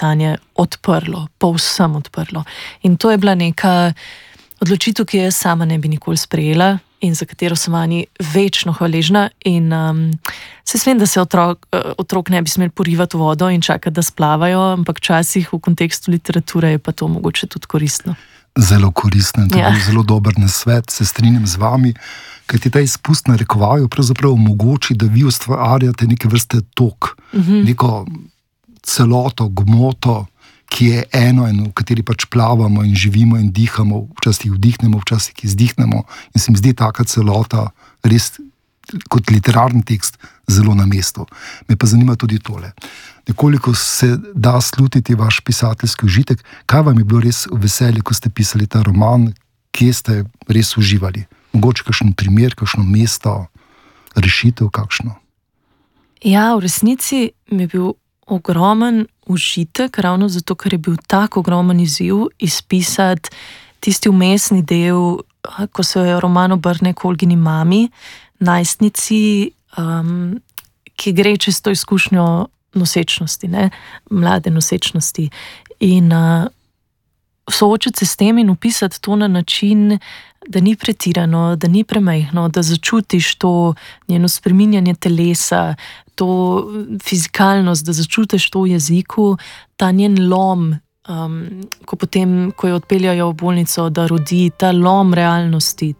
pisanje odprlo, povsem odprlo. In to je bila neka odločitev, ki jo jaz sama ne bi nikoli sprejela in za katero sem Ani večno hvaležna. In se smem, da se otrok ne bi smel porivati v vodo in čakati, da splavajo, ampak včasih v kontekstu literature je pa to mogoče tudi koristno. Zelo koristno in tudi zelo dober nasvet, se strinjam z vami, kajti ta izpust narekovajo pravzaprav omogoči, da vi ustvarjate neke vrste tok, neko celoto, gmoto, ki je eno in v kateri pač plavamo in živimo in dihamo, včasih vdihnemo, včasih izdihnemo in se mi zdi taka celota res kot literarni tekst zelo na mestu. Me pa zanima tudi tole. Nekoliko se da slutiti vaš pisateljski užitek. Kaj vam je bilo res veselje, ko ste pisali ta roman? Kje ste res uživali? Mogoče kakšen primer, kakšno mesto, rešitev, kakšno? Ja, v resnici mi je bil ogromen užitek, ravno zato, ker je bil tak ogromen izziv izpisati tisti vmesni del, ko se je roman obrne k Olgini mami, najstnici, ki gre čez to izkušnjo nosečnosti, mlade nosečnosti. In soočiti se s tem in opisati to na način, da ni pretirano, da ni premajhno, da začutiš to njeno spreminjanje telesa, to fizikalnost, da začutiš to v jeziku, ta njen lom, ko potem, ko jo odpeljajo v bolnico, da rodi, ta lom realnosti,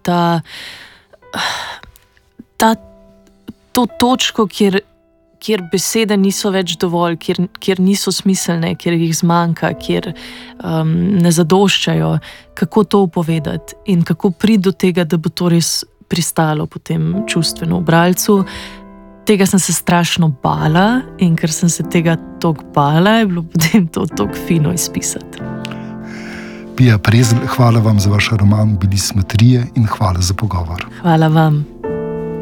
to točko, kjer besede niso več dovolj, kjer niso smiselne, kjer jih zmanjka, kjer ne zadoščajo, kako to povedati in kako priti do tega, da bo to res pristalo potem čustveno v bralcu. Tega sem se strašno bala in ker sem se tega toliko bala, je bilo potem to toliko fino izpisati. Pia Prezelj, hvala vam za vaš roman Bili smo trije in hvala za pogovor. Hvala vam.